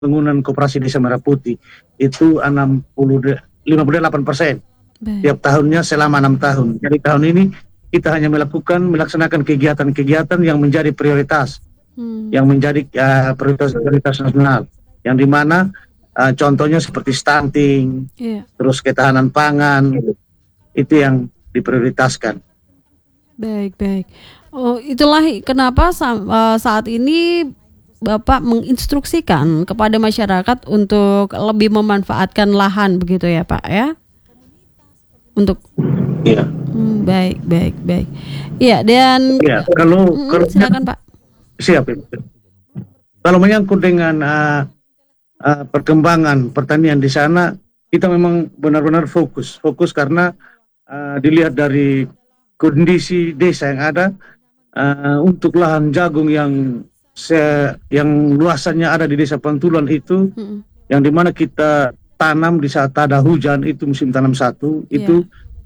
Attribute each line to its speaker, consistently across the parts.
Speaker 1: pembangunan koperasi Desa Merah Putih itu 58% tiap tahunnya selama 6 tahun. Jadi tahun ini kita hanya melaksanakan kegiatan-kegiatan yang menjadi prioritas, yang menjadi prioritas nasional, yang dimana contohnya seperti stunting, terus ketahanan pangan, itu yang diprioritaskan.
Speaker 2: Baik. Oh, itulah kenapa saat ini Bapak menginstruksikan kepada masyarakat untuk lebih memanfaatkan lahan begitu ya Pak ya? Untuk baik. Iya, dan
Speaker 1: kalau
Speaker 2: silakan Pak.
Speaker 1: Siap. Kalau menyangkut dengan perkembangan pertanian di sana, kita memang benar-benar fokus karena dilihat dari kondisi desa yang ada, untuk lahan jagung yang luasannya ada di Desa Pantulan itu, yang dimana kita tanam di saat ada hujan, itu musim tanam satu, itu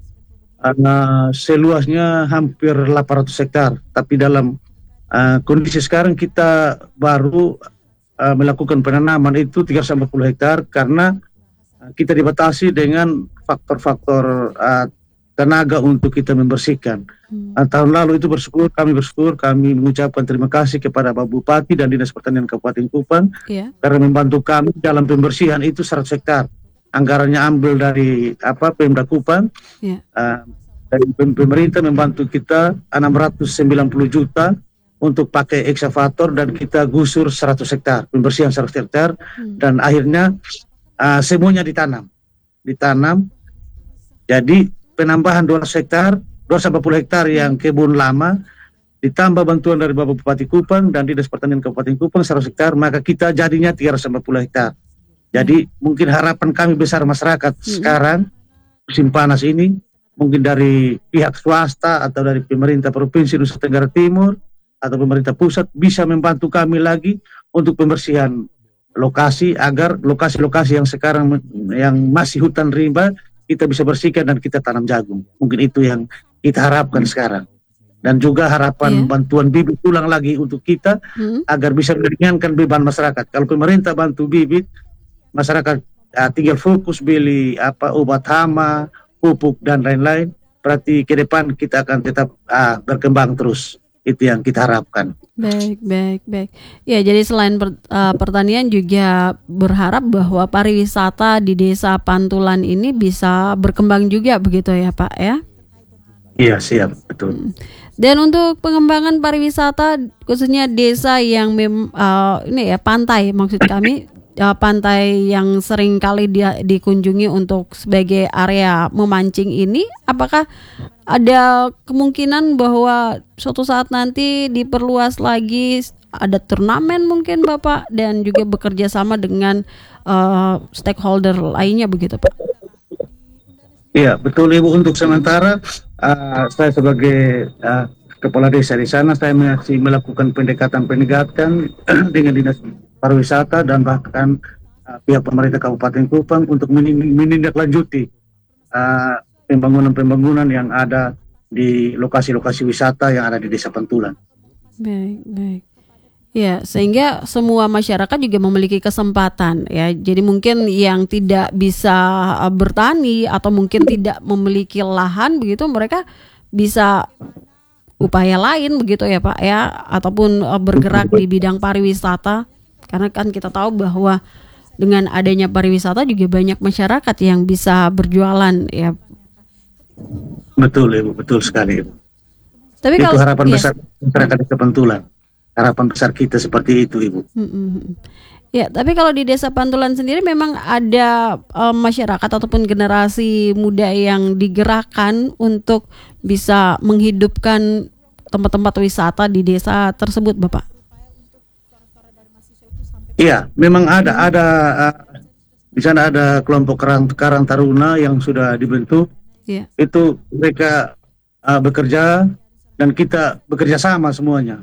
Speaker 1: seluasnya hampir 800 hektar. Tapi dalam kondisi sekarang kita baru melakukan penanaman itu 340 hektar karena kita dibatasi dengan faktor-faktor tenaga untuk kita membersihkan. Tahun lalu itu kami mengucapkan terima kasih kepada Pak Bupati dan Dinas Pertanian Kabupaten Kupang karena membantu kami dalam pembersihan itu 100 hektar. Anggarannya ambil dari Pemda Kupang, dari pemerintah membantu kita 690 juta untuk pakai eksavator dan kita gusur 100 hektar, pembersihan 100 hektar, dan akhirnya semuanya ditanam. Jadi penambahan 200 hektar, 240 hektar yang kebun lama, ditambah bantuan dari Bapak Bupati Kupang dan Dinas Pertanian Kabupaten Kupang 100 hektar, maka kita jadinya 340 hektar. Jadi mungkin harapan kami besar masyarakat sekarang, musim panas ini, mungkin dari pihak swasta atau dari pemerintah Provinsi Nusa Tenggara Timur atau pemerintah pusat bisa membantu kami lagi untuk pembersihan lokasi, agar lokasi-lokasi yang sekarang yang masih hutan rimba kita bisa bersihkan dan kita tanam jagung. Mungkin itu yang kita harapkan sekarang. Dan juga harapan bantuan bibit ulang lagi untuk kita agar bisa meringankan beban masyarakat. Kalau pemerintah bantu bibit, masyarakat tinggal fokus beli obat hama, pupuk dan lain-lain, berarti ke depan kita akan tetap berkembang terus. Itu yang kita harapkan.
Speaker 2: Baik. Ya, jadi selain pertanian juga berharap bahwa pariwisata di Desa Pantulan ini bisa berkembang juga begitu ya Pak ya?
Speaker 1: Iya, siap, betul.
Speaker 2: Dan untuk pengembangan pariwisata khususnya desa yang pantai, maksud kami pantai yang sering kali dikunjungi untuk sebagai area memancing ini, apakah ada kemungkinan bahwa suatu saat nanti diperluas lagi, ada turnamen mungkin Bapak, dan juga bekerja sama dengan stakeholder lainnya begitu Pak?
Speaker 1: Iya, betul Ibu. Untuk sementara saya sebagai kepala desa di sana, saya masih melakukan pendekatan dengan Dinas Pariwisata dan bahkan pihak pemerintah Kabupaten Kupang untuk menindaklanjuti pembangunan yang ada di lokasi-lokasi wisata yang ada di Desa Pantulan.
Speaker 2: Baik. Ya, sehingga semua masyarakat juga memiliki kesempatan ya. Jadi mungkin yang tidak bisa bertani atau mungkin tidak memiliki lahan begitu, mereka bisa upaya lain begitu ya Pak ya, ataupun bergerak di bidang pariwisata. Karena kan kita tahu bahwa dengan adanya pariwisata juga banyak masyarakat yang bisa berjualan ya.
Speaker 1: Betul Ibu, betul sekali Ibu.
Speaker 2: Tapi
Speaker 1: itu harapan besar masyarakat Desa Pantulan. Harapan besar kita seperti itu Ibu.
Speaker 2: Ya, tapi kalau di Desa Pantulan sendiri memang ada masyarakat ataupun generasi muda yang digerakkan untuk bisa menghidupkan tempat-tempat wisata di desa tersebut Bapak?
Speaker 1: Iya, memang ada di sana ada kelompok Karang Taruna yang sudah dibentuk. Itu mereka bekerja dan kita bekerja sama semuanya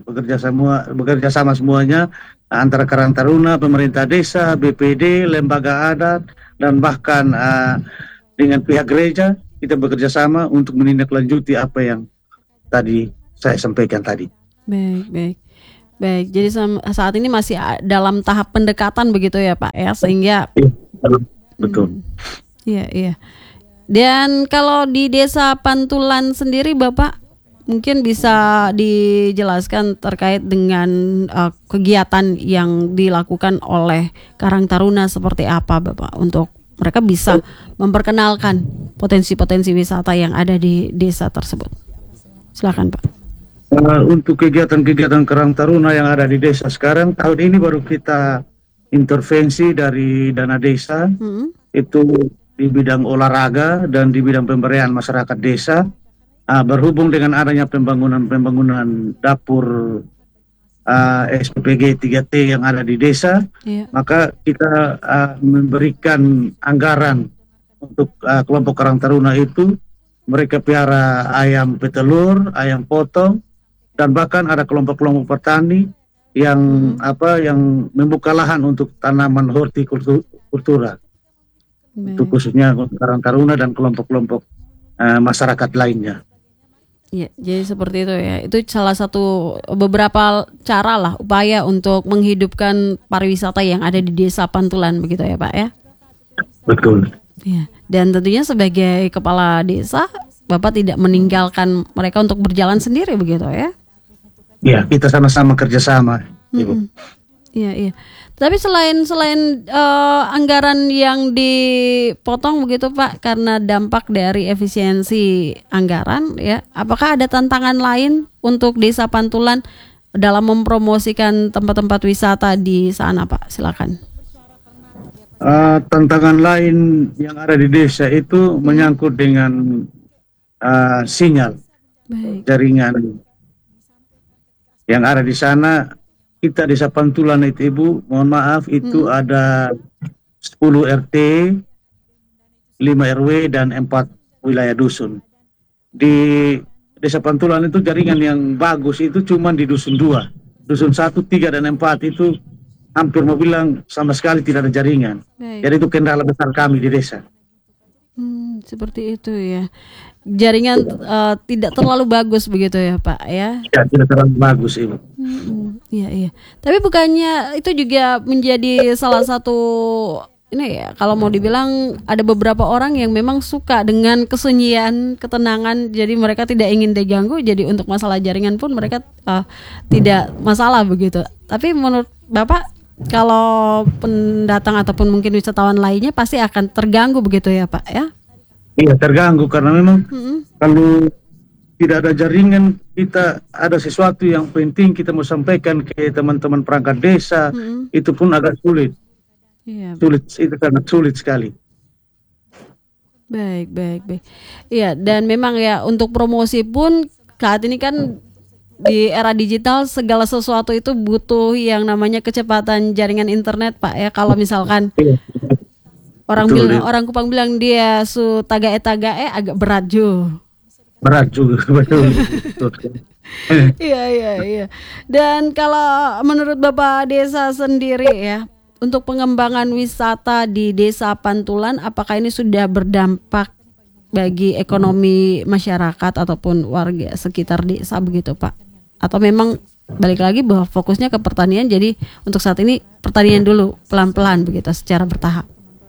Speaker 1: antara Karang Taruna, pemerintah desa, BPD, lembaga adat, dan bahkan dengan pihak gereja. Kita bekerja sama untuk menindaklanjuti apa yang tadi saya sampaikan tadi.
Speaker 2: Baik. Baik, jadi saat ini masih dalam tahap pendekatan begitu ya Pak ya, sehingga
Speaker 1: Iya, betul.
Speaker 2: iya iya. Dan kalau di Desa Pantulan sendiri Bapak mungkin bisa dijelaskan terkait dengan kegiatan yang dilakukan oleh Karang Taruna seperti apa Bapak untuk mereka bisa memperkenalkan potensi-potensi wisata yang ada di desa tersebut. Silakan Pak.
Speaker 1: Untuk kegiatan-kegiatan Karang Taruna yang ada di desa sekarang, tahun ini baru kita intervensi dari dana desa, itu di bidang olahraga dan di bidang pemberdayaan masyarakat desa. Berhubung dengan adanya pembangunan dapur SPPG 3T yang ada di desa, maka kita memberikan anggaran untuk kelompok Karang Taruna itu. Mereka piara ayam petelur, ayam potong, dan bahkan ada kelompok-kelompok petani yang yang membuka lahan untuk tanaman hortikultura. Itu khususnya Karang Taruna dan kelompok-kelompok masyarakat lainnya.
Speaker 2: Ya, jadi seperti itu ya. Itu salah satu beberapa cara lah, upaya untuk menghidupkan pariwisata yang ada di Desa Pantulan begitu ya Pak ya?
Speaker 1: Betul.
Speaker 2: Ya, dan tentunya sebagai kepala desa, Bapak tidak meninggalkan mereka untuk berjalan sendiri begitu ya?
Speaker 1: Ya, kita sama-sama kerjasama. Ibu.
Speaker 2: Iya, iya. Tapi selain anggaran yang dipotong begitu Pak karena dampak dari efisiensi anggaran ya, apakah ada tantangan lain untuk Desa Pantulan dalam mempromosikan tempat-tempat wisata di sana Pak? Silakan.
Speaker 1: Tantangan lain yang ada di desa itu menyangkut dengan sinyal.
Speaker 2: Baik.
Speaker 1: Jaringan yang ada di sana. Kita Desa Pantulan itu Ibu, mohon maaf itu ada 10 RT, 5 RW dan 4 wilayah dusun. Di Desa Pantulan itu jaringan yang bagus itu cuma di dusun 2. Dusun 1, 3 dan 4 itu hampir mau bilang sama sekali tidak ada jaringan.
Speaker 2: Baik.
Speaker 1: Jadi itu kendala besar kami di desa.
Speaker 2: Seperti itu ya. Jaringan tidak terlalu bagus begitu ya Pak ya?
Speaker 1: Ya, tidak terlalu bagus Ibu.
Speaker 2: Iya iya. Tapi bukannya itu juga menjadi salah satu ini ya, kalau mau dibilang ada beberapa orang yang memang suka dengan kesunyian, ketenangan, jadi mereka tidak ingin diganggu. Jadi untuk masalah jaringan pun mereka tidak masalah begitu. Tapi menurut Bapak kalau pendatang ataupun mungkin wisatawan lainnya pasti akan terganggu begitu ya Pak ya?
Speaker 1: Iya, terganggu karena memang kalau tidak ada jaringan, kita ada sesuatu yang penting kita mau sampaikan ke teman-teman perangkat desa, itu pun agak sulit.
Speaker 2: Iya.
Speaker 1: Sulit, itu sangat sulit sekali.
Speaker 2: Baik. Iya, dan memang ya untuk promosi pun saat ini kan di era digital segala sesuatu itu butuh yang namanya kecepatan jaringan internet Pak ya. Kalau misalkan orang Kupang bilang dia su tagae agak berat juga.
Speaker 1: Berat juga, betul.
Speaker 2: Iya. Dan kalau menurut Bapak Desa sendiri ya, untuk pengembangan wisata di Desa Pantulan, apakah ini sudah berdampak bagi ekonomi masyarakat ataupun warga sekitar desa begitu Pak? Atau memang balik lagi bahwa fokusnya ke pertanian, jadi untuk saat ini pertanian dulu pelan-pelan begitu secara bertahap?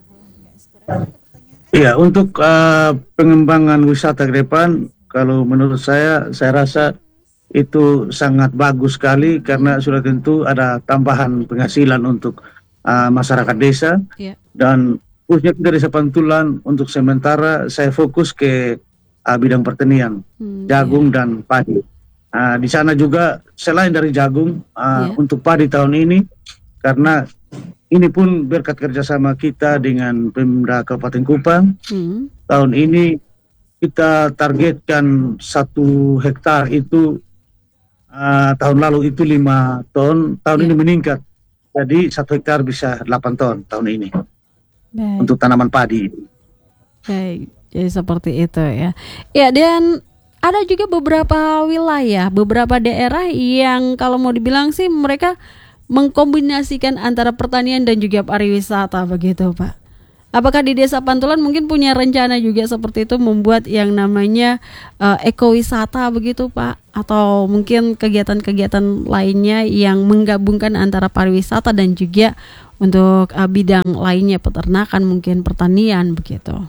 Speaker 1: Iya, untuk pengembangan wisata ke depan, kalau menurut saya rasa itu sangat bagus sekali karena sudah tentu ada tambahan penghasilan untuk masyarakat desa. Dan khususnya kita Desa Pantulan untuk sementara saya fokus ke bidang pertanian, jagung dan padi. Di sana juga selain dari jagung untuk padi tahun ini, karena ini pun berkat kerjasama kita dengan Pemda Kabupaten Kupang. Tahun ini kita targetkan 1 hektar itu tahun lalu itu 5 ton, tahun ini meningkat. Jadi 1 hektar bisa 8 ton tahun ini. Baik. Untuk tanaman padi.
Speaker 2: Baik, jadi seperti itu ya. Ya, dan ada juga beberapa wilayah, beberapa daerah yang kalau mau dibilang sih mereka mengkombinasikan antara pertanian dan juga pariwisata begitu Pak. Apakah di Desa Pantulan mungkin punya rencana juga seperti itu, membuat yang namanya ekowisata begitu Pak? Atau mungkin kegiatan-kegiatan lainnya yang menggabungkan antara pariwisata dan juga untuk bidang lainnya, peternakan, mungkin pertanian begitu?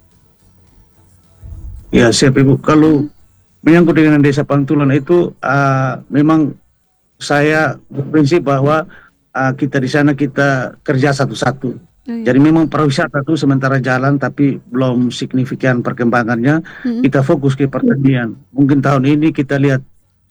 Speaker 1: Ya, siap Ibu. Kalau menyangkut dengan Desa Pantulan itu memang saya berprinsip bahwa kita di sana kita kerja satu-satu. Jadi memang pariwisata itu sementara jalan tapi belum signifikan perkembangannya. Kita fokus ke pertanian. Mungkin tahun ini kita lihat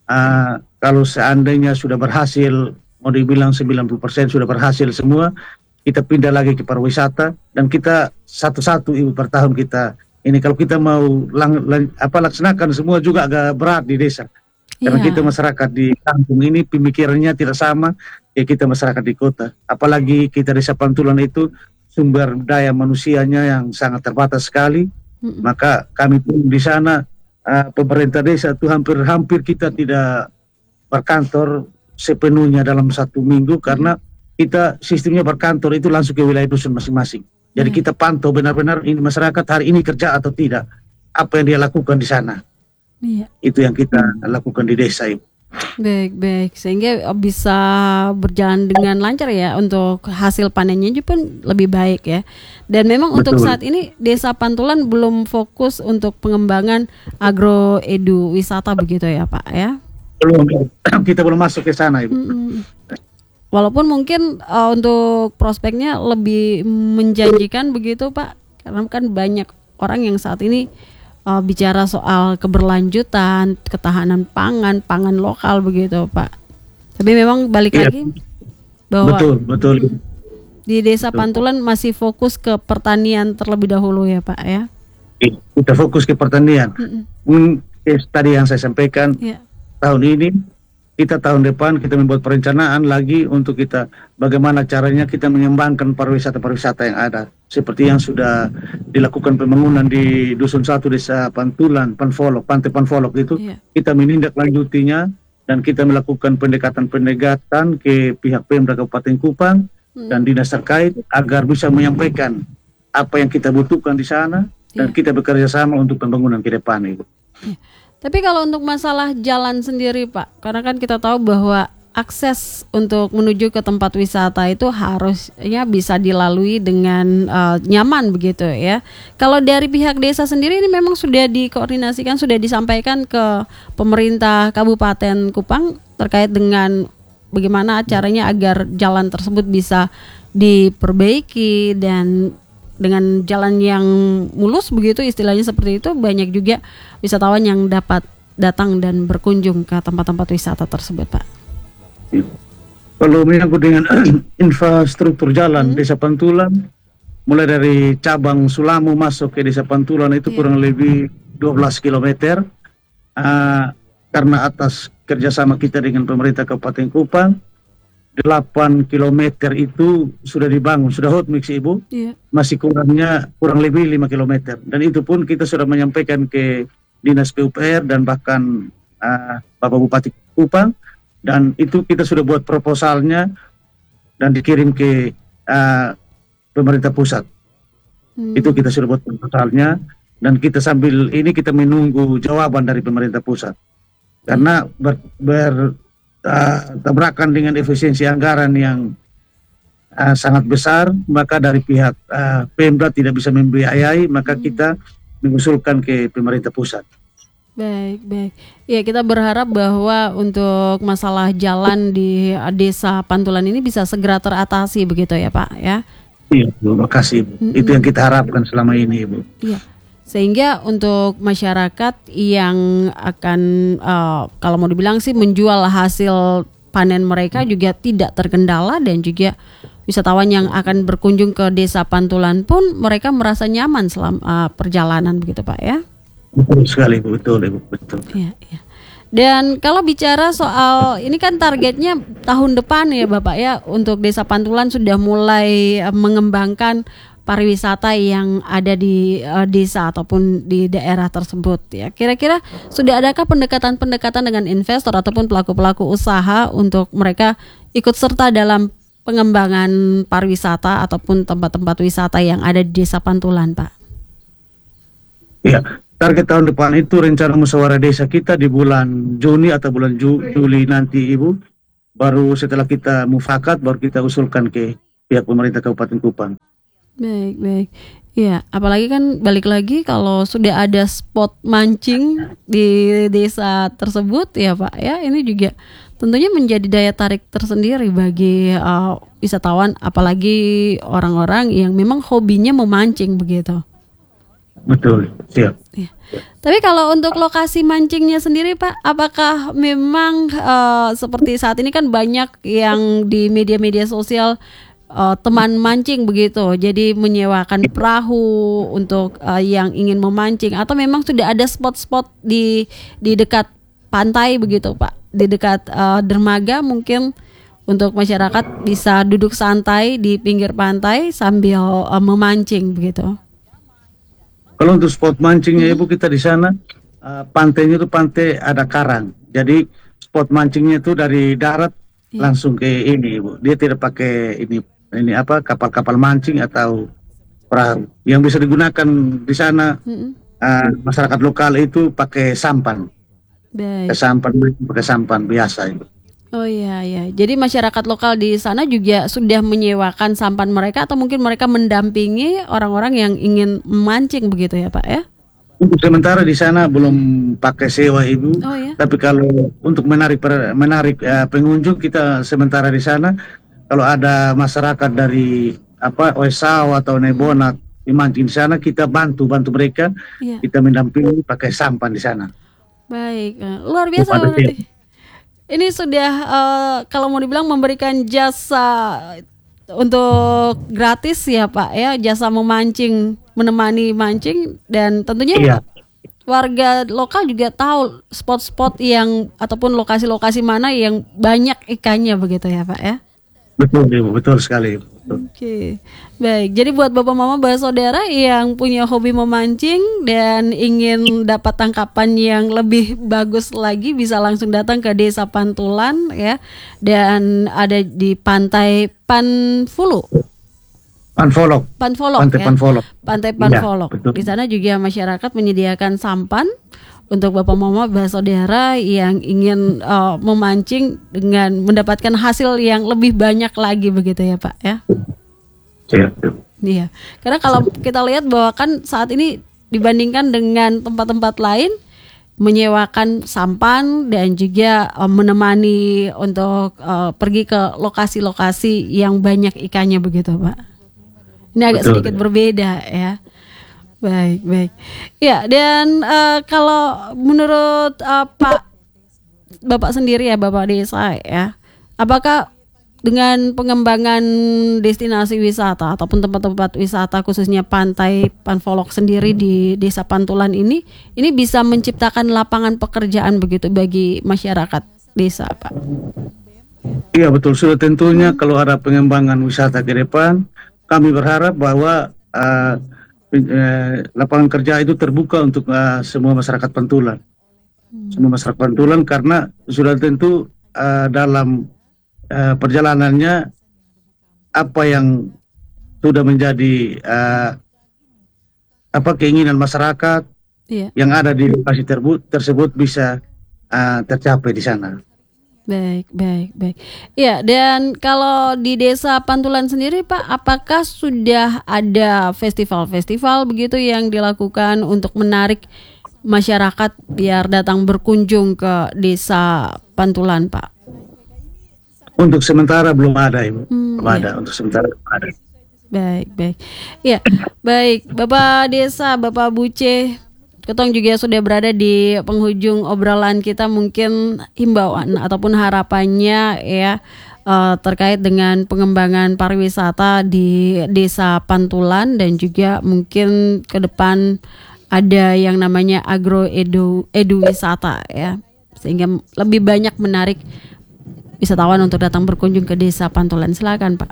Speaker 1: kalau seandainya sudah berhasil, mau dibilang 90% sudah berhasil semua, kita pindah lagi ke pariwisata dan kita satu-satu Ibu per tahun kita. Ini kalau kita mau laksanakan semua juga agak berat di desa. Karena kita masyarakat di kampung ini pemikirannya tidak sama ya kita masyarakat di kota. Apalagi kita Desa Pantulan itu sumber daya manusianya yang sangat terbatas sekali. Maka kami pun di sana pemerintah desa itu hampir kita tidak berkantor sepenuhnya dalam 1 minggu karena kita sistemnya berkantor itu langsung ke wilayah dusun masing-masing. Jadi kita pantau benar-benar ini masyarakat hari ini kerja atau tidak, apa yang dia lakukan di sana. Itu yang kita lakukan di desa itu.
Speaker 2: Baik, sehingga bisa berjalan dengan lancar ya, untuk hasil panennya juga pun lebih baik ya. Dan memang untuk saat ini Desa Pantulan belum fokus untuk pengembangan agroedu wisata begitu ya Pak ya?
Speaker 1: Belum, kita belum masuk ke sana Ibu.
Speaker 2: Walaupun mungkin untuk prospeknya lebih menjanjikan begitu Pak, karena kan banyak orang yang saat ini bicara soal keberlanjutan, ketahanan pangan lokal begitu Pak. Tapi memang balik lagi bahwa
Speaker 1: betul.
Speaker 2: Di Desa Pantulan masih fokus ke pertanian terlebih dahulu ya Pak ya.
Speaker 1: Kita fokus ke pertanian. Tadi yang saya sampaikan, tahun ini kita tahun depan kita membuat perencanaan lagi untuk kita bagaimana caranya kita mengembangkan pariwisata yang ada seperti yang sudah dilakukan pembangunan di Dusun 1 Desa Pantulan, Pantai Panfolok itu kita menindaklanjutinya dan kita melakukan pendekatan ke pihak Pemda Kabupaten Kupang dan dinas terkait agar bisa menyampaikan apa yang kita butuhkan di sana dan kita bekerja sama untuk pembangunan ke depan Ibu.
Speaker 2: Tapi kalau untuk masalah jalan sendiri Pak, karena kan kita tahu bahwa akses untuk menuju ke tempat wisata itu harusnya bisa dilalui dengan nyaman begitu ya. Kalau dari pihak desa sendiri ini memang sudah dikoordinasikan, sudah disampaikan ke pemerintah Kabupaten Kupang terkait dengan bagaimana caranya agar jalan tersebut bisa diperbaiki dan dengan jalan yang mulus begitu istilahnya seperti itu, banyak juga wisatawan yang dapat datang dan berkunjung ke tempat-tempat wisata tersebut Pak.
Speaker 1: Kalau menyangkut dengan infrastruktur jalan Desa Pantulan, mulai dari cabang Sulamu masuk ke Desa Pantulan itu kurang lebih 12 km karena atas kerjasama kita dengan pemerintah Kabupaten Kupang. 8 km itu sudah dibangun, sudah hot mix Ibu, masih kurang lebih 5 km dan itu pun kita sudah menyampaikan ke Dinas PUPR dan bahkan Bapak Bupati Kupang dan itu kita sudah buat proposalnya dan dikirim ke pemerintah pusat. Itu kita sudah buat proposalnya dan kita sambil ini kita menunggu jawaban dari pemerintah pusat karena tabrakan dengan efisiensi anggaran yang sangat besar, maka dari pihak Pemda tidak bisa membiayai, maka kita mengusulkan ke pemerintah pusat.
Speaker 2: Baik. Ya, kita berharap bahwa untuk masalah jalan di Desa Pantulan ini bisa segera teratasi begitu ya Pak ya.
Speaker 1: Iya, terima kasih Ibu. Itu yang kita harapkan selama ini Ibu.
Speaker 2: Iya. Sehingga untuk masyarakat yang akan kalau mau dibilang sih menjual hasil panen mereka juga tidak terkendala dan juga wisatawan yang akan berkunjung ke Desa Pantulan pun mereka merasa nyaman selama perjalanan begitu Pak ya.
Speaker 1: Betul sekali Ibu, betul Ibu, betul.
Speaker 2: Iya. Dan kalau bicara soal ini kan targetnya tahun depan ya Bapak ya, untuk Desa Pantulan sudah mulai mengembangkan pariwisata yang ada di desa ataupun di daerah tersebut ya. Kira-kira sudah adakah pendekatan-pendekatan dengan investor ataupun pelaku-pelaku usaha untuk mereka ikut serta dalam pengembangan pariwisata ataupun tempat-tempat wisata yang ada di Desa Pantulan, Pak?
Speaker 1: Ya, target tahun depan itu rencana musyawarah desa kita di bulan Juni atau bulan Juli nanti, Ibu. Baru setelah kita mufakat, baru kita usulkan ke pihak pemerintah Kabupaten Kupang.
Speaker 2: Baik, baik. Ya, apalagi kan balik lagi kalau sudah ada spot mancing di desa tersebut ya Pak ya, ini juga tentunya menjadi daya tarik tersendiri bagi wisatawan, apalagi orang-orang yang memang hobinya memancing begitu.
Speaker 1: Betul, siap.
Speaker 2: Ya. Tapi kalau untuk lokasi mancingnya sendiri Pak, apakah memang seperti saat ini kan banyak yang di media-media sosial teman mancing begitu, jadi menyewakan perahu untuk yang ingin memancing, atau memang sudah ada spot-spot di dekat pantai begitu Pak, di dekat dermaga mungkin untuk masyarakat bisa duduk santai di pinggir pantai sambil memancing begitu.
Speaker 1: Kalau untuk spot mancingnya Ibu, kita di sana pantainya itu pantai ada karang, jadi spot mancingnya itu dari darat langsung ke ini Ibu, dia tidak pakai ini apa kapal-kapal mancing atau perahu. Yang bisa digunakan di sana masyarakat lokal itu pakai sampan.
Speaker 2: Baik.
Speaker 1: Pakai sampan biasa itu.
Speaker 2: Oh iya ya. Jadi masyarakat lokal di sana juga sudah menyewakan sampan mereka, atau mungkin mereka mendampingi orang-orang yang ingin memancing begitu ya Pak ya?
Speaker 1: Untuk sementara di sana belum pakai sewa Ibu.
Speaker 2: Oh ya.
Speaker 1: Tapi kalau untuk menarik pengunjung, kita sementara di sana kalau ada masyarakat dari Oesau atau Nebona dimancing di sana, kita bantu mereka, kita mendampingi pakai sampan di sana.
Speaker 2: Baik, luar biasa berarti. Ini sudah kalau mau dibilang memberikan jasa untuk gratis ya Pak ya, jasa memancing, menemani mancing, dan tentunya warga lokal juga tahu spot-spot yang ataupun lokasi-lokasi mana yang banyak ikannya begitu ya Pak ya.
Speaker 1: Betul Ibu, betul sekali.
Speaker 2: Oke, baik. Jadi buat bapak mama bersaudara yang punya hobi memancing dan ingin dapat tangkapan yang lebih bagus lagi, bisa langsung datang ke Desa Pantulan ya, dan ada di Pantai Panfolok.
Speaker 1: Pantai Panfolok.
Speaker 2: Pantai Panfolok.
Speaker 1: Ya,
Speaker 2: di sana juga masyarakat menyediakan sampan untuk bapak mama bersaudara yang ingin memancing dengan mendapatkan hasil yang lebih banyak lagi begitu ya Pak ya. Iya. Karena kalau kita lihat bahwa kan saat ini dibandingkan dengan tempat-tempat lain, menyewakan sampan dan juga menemani untuk pergi ke lokasi-lokasi yang banyak ikannya begitu Pak. Ini agak sedikit berbeda ya. Baik. Ya, dan kalau menurut Bapak sendiri ya, Bapak Desa ya, apakah dengan pengembangan destinasi wisata ataupun tempat-tempat wisata khususnya Pantai Panfolok sendiri di Desa Pantulan ini bisa menciptakan lapangan pekerjaan begitu bagi masyarakat desa, Pak?
Speaker 1: Iya betul, sudah tentunya kalau ada pengembangan wisata ke depan, kami berharap bahwa lapangan kerja itu terbuka untuk semua masyarakat Pantulan. Semua masyarakat Pantulan, karena sudah tentu dalam perjalanannya apa yang sudah menjadi keinginan masyarakat yang ada di lokasi tersebut bisa tercapai di sana.
Speaker 2: Baik. Ya, dan kalau di Desa Pantulan sendiri Pak, apakah sudah ada festival-festival begitu yang dilakukan untuk menarik masyarakat biar datang berkunjung ke Desa Pantulan Pak?
Speaker 1: Untuk sementara belum ada Ibu. Belum ada, untuk sementara belum ada.
Speaker 2: Baik. Ya, baik. Bapak Desa, Bapak Buce, Ketong juga sudah berada di penghujung obrolan kita, mungkin himbauan ataupun harapannya ya terkait dengan pengembangan pariwisata di Desa Pantulan, dan juga mungkin ke depan ada yang namanya agro edu wisata ya, sehingga lebih banyak menarik wisatawan untuk datang berkunjung ke Desa Pantulan. Silakan Pak.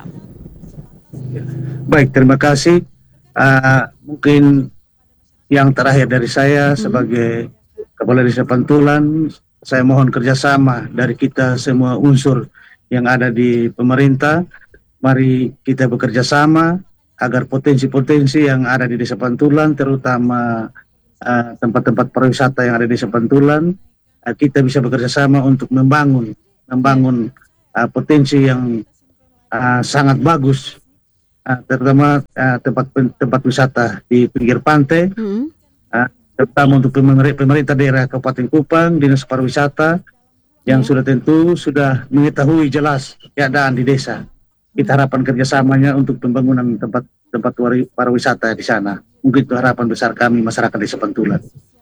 Speaker 1: Baik, terima kasih. Mungkin yang terakhir dari saya sebagai Kepala Desa Pantulan, saya mohon kerjasama dari kita semua unsur yang ada di pemerintah Mari kita bekerja sama agar potensi-potensi yang ada di Desa Pantulan, terutama tempat-tempat pariwisata yang ada di Desa Pantulan, kita bisa bekerja sama untuk membangun potensi yang sangat bagus, terutama tempat wisata di pinggir pantai, terutama untuk pemerintah daerah Kabupaten Kupang, Dinas Pariwisata yang sudah mengetahui jelas keadaan di desa. Kita harapkan kerjasamanya untuk pembangunan tempat pariwisata di sana. Mungkin itu harapan besar kami masyarakat Desa Pantulan.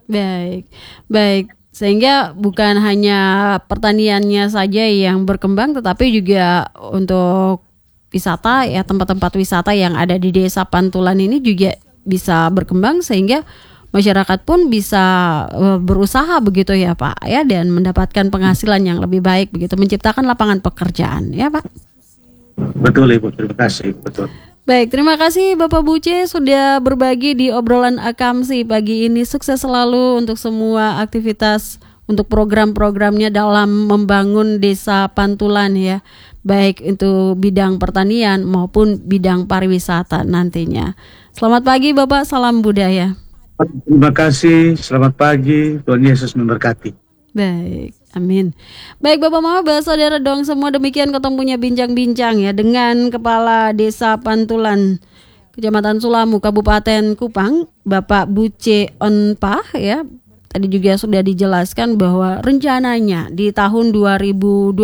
Speaker 2: Baik. Sehingga bukan hanya pertaniannya saja yang berkembang, tetapi juga untuk wisata, ya tempat-tempat wisata yang ada di Desa Pantulan ini juga bisa berkembang sehingga masyarakat pun bisa berusaha begitu ya Pak ya, dan mendapatkan penghasilan yang lebih baik begitu, menciptakan lapangan pekerjaan ya Pak.
Speaker 1: Betul Ibu, terima kasih. Betul.
Speaker 2: Baik, terima kasih Bapak Buce sudah berbagi di obrolan Akamsi pagi ini. Sukses selalu untuk semua aktivitas, untuk program-programnya dalam membangun Desa Pantulan ya, baik itu bidang pertanian maupun bidang pariwisata nantinya. Selamat pagi Bapak, salam budaya.
Speaker 1: Terima kasih, selamat pagi, Tuhan Yesus memberkati.
Speaker 2: Baik, amin. Baik Bapak Mama, saudara dong semua, demikian Kotong punya bincang-bincang ya dengan Kepala Desa Pantulan, Kecamatan Sulamu, Kabupaten Kupang, Bapak Buce Onpah ya. Tadi juga sudah dijelaskan bahwa rencananya di tahun 2027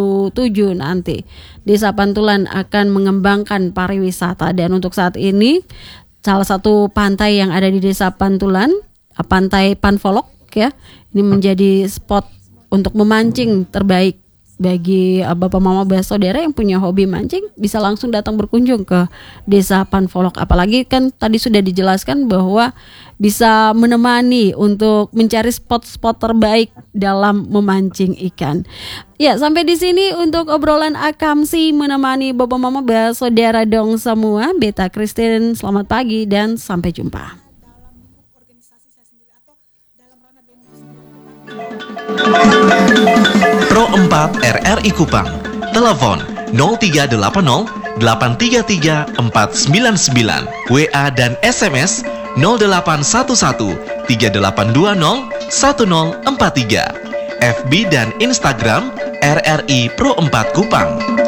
Speaker 2: nanti Desa Pantulan akan mengembangkan pariwisata, dan untuk saat ini salah satu pantai yang ada di Desa Pantulan, Pantai Panfolok ya, ini menjadi spot untuk memancing terbaik bagi Bapak Mama saudara yang punya hobi mancing, bisa langsung datang berkunjung ke Desa Panfolok. Apalagi kan tadi sudah dijelaskan bahwa bisa menemani untuk mencari spot-spot terbaik dalam memancing ikan. Ya, sampai di sini untuk obrolan Akamsi menemani Bapak Mama saudara dong semua. Beta Christine, selamat pagi dan sampai jumpa.
Speaker 3: Pro 4 RRI Kupang. Telepon 0380 833 499. WA dan SMS 0811 3820 1043. FB dan Instagram RRI Pro 4 Kupang.